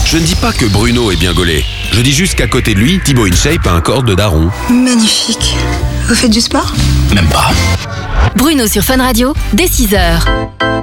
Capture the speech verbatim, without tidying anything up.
Je ne dis pas que Bruno est bien gaulé. Je dis juste qu'à côté de lui, Thibaut InShape a un corps de daron. Magnifique. Vous faites du sport ? Même pas. Bruno sur Fun Radio, dès six heures.